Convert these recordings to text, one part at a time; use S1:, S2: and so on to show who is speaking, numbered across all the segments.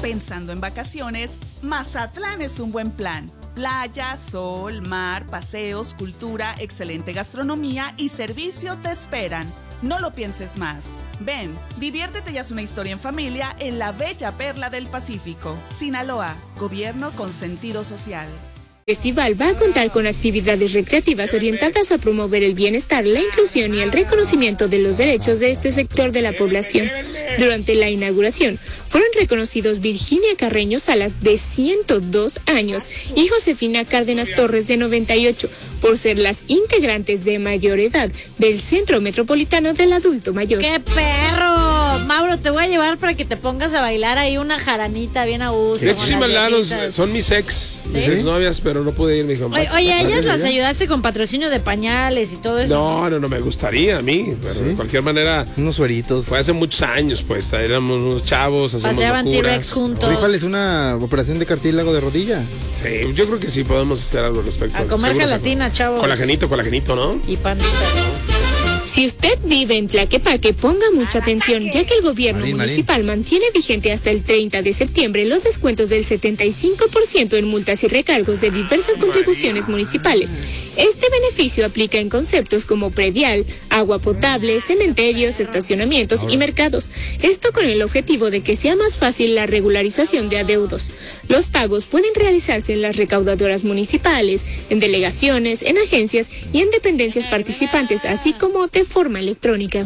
S1: Pensando en vacaciones, Mazatlán es un buen plan. Playa, sol, mar, paseos, cultura, excelente gastronomía y servicio te esperan. No lo pienses más. Ven, diviértete y haz una historia en familia en la bella perla del Pacífico. Sinaloa, gobierno con sentido social.
S2: El festival va a contar con actividades recreativas orientadas a promover el bienestar, la inclusión y el reconocimiento de los derechos de este sector de la población. Durante la inauguración, fueron reconocidos Virginia Carreño Salas, de 102 años, y Josefina Cárdenas Torres, de 98, por ser las integrantes de mayor edad del Centro Metropolitano del Adulto Mayor.
S3: ¡Qué perro! Mauro, te voy a llevar para que te pongas a bailar ahí una jaranita bien a gusto.
S4: De hecho, sí bailaron, son mis exnovias, pero no pude ir, me dijo.
S3: Oye, ellas las ayudaste con patrocinio de pañales y todo eso.
S4: No, me gustaría a mí, pero de cualquier manera.
S5: Unos sueritos.
S4: Fue hace muchos años, pues, éramos unos chavos, hacíamos
S3: paseaban T-Rex juntos.
S5: Rífales una operación de cartílago de rodilla.
S4: Sí, yo creo que sí podemos hacer algo al respecto.
S3: A comer gelatina, chavos.
S4: Colagenito, ¿no?
S3: Y pandita.
S2: Si usted vive en Tlaquepaque, ponga mucha atención, ya que el gobierno municipal mantiene vigente hasta el 30 de septiembre los descuentos del 75% en multas y recargos de diversas contribuciones municipales. Este beneficio aplica en conceptos como predial, agua potable, cementerios, estacionamientos y mercados. Esto con el objetivo de que sea más fácil la regularización de adeudos. Los pagos pueden realizarse en las recaudadoras municipales, en delegaciones, en agencias y en dependencias participantes, así como de forma electrónica.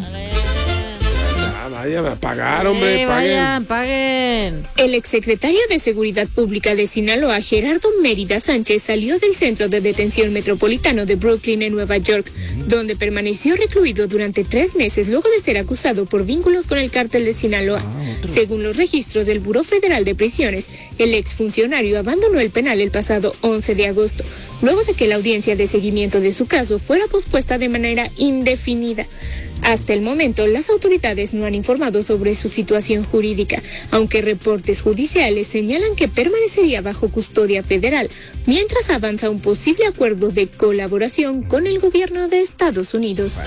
S4: Vayan a pagar, hombre,
S3: paguen.
S2: El exsecretario de Seguridad Pública de Sinaloa, Gerardo Mérida Sánchez, salió del Centro de Detención Metropolitano de Brooklyn, en Nueva York, donde permaneció recluido durante 3 meses luego de ser acusado por vínculos con el cártel de Sinaloa. Según los registros del Buró Federal de Prisiones, el exfuncionario abandonó el penal el pasado 11 de agosto, luego de que la audiencia de seguimiento de su caso fuera pospuesta de manera indefinida. Hasta el momento, las autoridades no han informado sobre su situación jurídica, aunque reportes judiciales señalan que permanecería bajo custodia federal, mientras avanza un posible acuerdo de colaboración con el gobierno de Estados Unidos.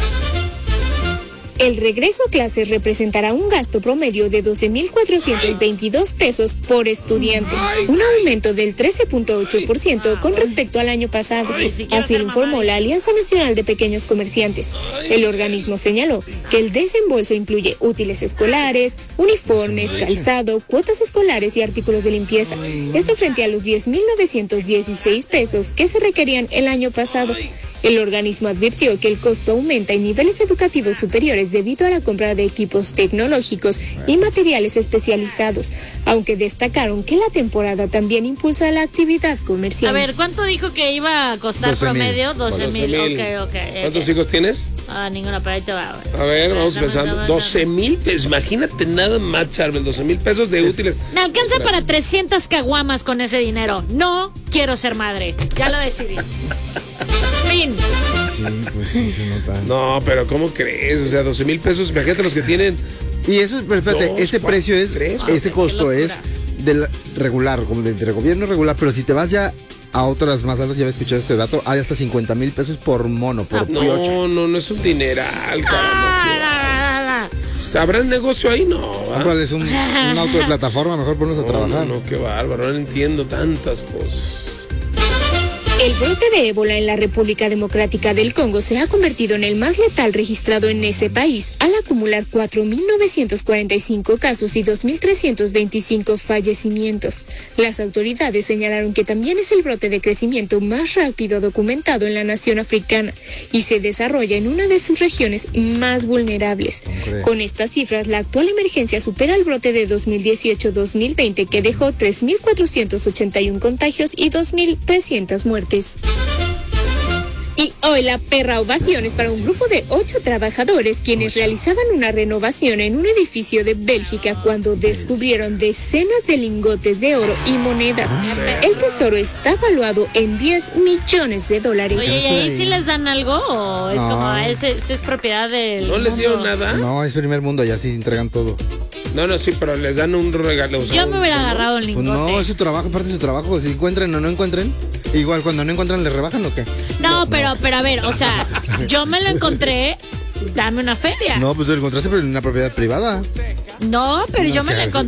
S2: El regreso a clases representará un gasto promedio de 12,422 pesos por estudiante, un aumento del 13.8% con respecto al año pasado. Así lo informó la Alianza Nacional de Pequeños Comerciantes. El organismo señaló que el desembolso incluye útiles escolares, uniformes, calzado, cuotas escolares y artículos de limpieza. Esto frente a los 10,916 pesos que se requerían el año pasado. El organismo advirtió que el costo aumenta en niveles educativos superiores debido a la compra de equipos tecnológicos y materiales especializados, aunque destacaron que la temporada también impulsa la actividad comercial.
S3: A ver, ¿cuánto dijo que iba a costar promedio? 12,000. Ok.
S4: ¿Cuántos hijos tienes?
S3: Ninguna, pero ahí te va.
S4: A ver, vamos pensando. 12,000 pesos, imagínate nada más, Charbel, 12,000 pesos de útiles.
S3: Me alcanza para 300 caguamas con ese dinero. No quiero ser madre, ya lo decidí. Fin.
S5: Sí, pues sí, se nota.
S4: No, pero ¿cómo crees? O sea, 12,000 pesos, imagínate los que tienen.
S5: Y eso, pero espérate, este precio es, este costo es del regular, como de gobierno regular, pero si te vas ya a otras más altas, ya había escuchado este dato, hay hasta 50,000 pesos por mono, por piocha.
S4: No es un dineral, caramba. ¿Habrá negocio ahí? No.
S5: ¿Cuál es un auto de plataforma? Mejor ponernos a trabajar.
S4: No, qué bárbaro, no entiendo tantas cosas.
S2: El brote de ébola en la República Democrática del Congo se ha convertido en el más letal registrado en ese país, al acumular 4,945 casos y 2,325 fallecimientos. Las autoridades señalaron que también es el brote de crecimiento más rápido documentado en la nación africana y se desarrolla en una de sus regiones más vulnerables. Con estas cifras, la actual emergencia supera el brote de 2018-2020, que dejó 3,481 contagios y 2,300 muertes. Y hoy la perra ovación es para un grupo de 8 trabajadores quienes realizaban una renovación en un edificio de Bélgica cuando descubrieron decenas de lingotes de oro y monedas. El tesoro está valuado en $10 millones.
S3: Oye, ¿y ahí sí les dan algo o es como es propiedad del
S4: ¿No les dieron nada?
S5: No, es primer mundo, ya sí entregan todo.
S4: No, sí, pero les dan un regalo.
S3: Yo me hubiera agarrado el lingote.
S5: Pues no, es su trabajo, parte de su trabajo. Si encuentran o no encuentren, igual cuando no encuentran, ¿les rebajan o qué?
S3: No, pero a ver, o sea, yo me lo encontré, dame una feria.
S5: No, pues lo encontraste pero en una propiedad privada.
S3: No, pero yo me lo encontré.